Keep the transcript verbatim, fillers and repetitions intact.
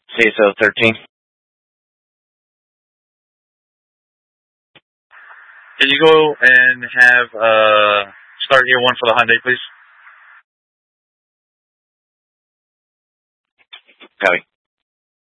C S O thirteen. Can you go and have uh, start year one for the Hyundai, please? Copy.